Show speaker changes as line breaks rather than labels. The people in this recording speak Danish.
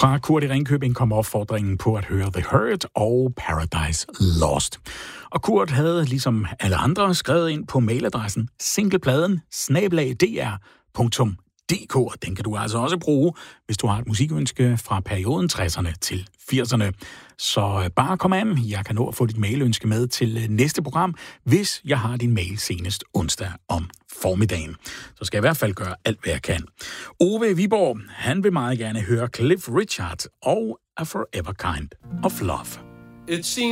Fra Kurt i Ringkøbing kom opfordringen på at høre The Hurt og Paradise Lost. Og Kurt havde, ligesom alle andre, skrevet ind på mailadressen singlepladen@dr.dk. Den kan du altså også bruge, hvis du har et musikønske fra perioden 60'erne til 80'erne. Så bare kom an. Jeg kan nå at få dit mailønske med til næste program, hvis jeg har din mail senest onsdag om formiddagen. Så skal jeg i hvert fald gøre alt, hvad jeg kan. Ove Viborg, han vil meget gerne høre Cliff Richard og A Forever Kind of Love.
It seems